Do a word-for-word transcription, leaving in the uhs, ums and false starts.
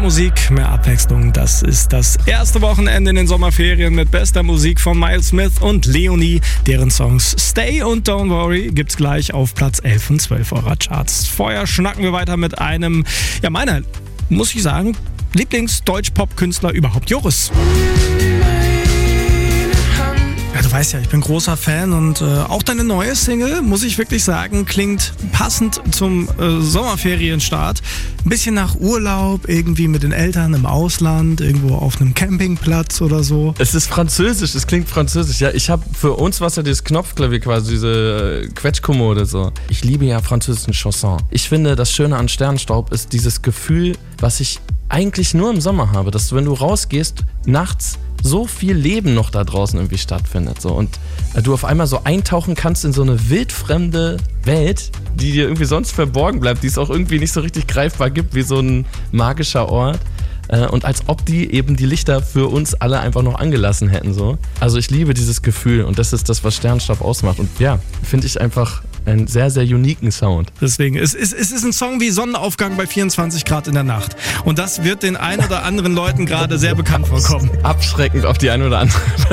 Musik, mehr Abwechslung. Das ist das erste Wochenende in den Sommerferien mit bester Musik von Miles Smith und Leonie. Deren Songs Stay und Don't Worry gibt's gleich auf Platz elf und zwölf eurer Charts. Vorher schnacken wir weiter mit einem, ja meiner, muss ich sagen, Lieblings-Deutsch-Pop-Künstler überhaupt, Joris. Ja, du weißt ja, ich bin großer Fan und äh, auch deine neue Single, muss ich wirklich sagen, klingt passend zum äh, Sommerferienstart. Ein bisschen nach Urlaub, irgendwie mit den Eltern im Ausland, irgendwo auf einem Campingplatz oder so. Es ist französisch, es klingt französisch. Ja, ich habe für uns was ja dieses Knopfklavier quasi, diese äh, Quetschkommode so. Ich liebe ja französischen Chanson. Ich finde, das Schöne an Sternstaub ist dieses Gefühl, was ich eigentlich nur im Sommer habe, dass du, wenn du rausgehst, nachts so viel Leben noch da draußen irgendwie stattfindet. So. Und äh, du auf einmal so eintauchen kannst in so eine wildfremde Welt, die dir irgendwie sonst verborgen bleibt, die es auch irgendwie nicht so richtig greifbar gibt, wie so ein magischer Ort. Äh, und als ob die eben die Lichter für uns alle einfach noch angelassen hätten. So. Also ich liebe dieses Gefühl und das ist das, was Sternstaub ausmacht. Und ja, finde ich einfach einen sehr, sehr uniken Sound. Deswegen, es ist, es ist ein Song wie Sonnenaufgang bei vierundzwanzig Grad in der Nacht. Und das wird den ein oder anderen Leuten gerade sehr bekannt vorkommen. Abschreckend auf die eine oder andere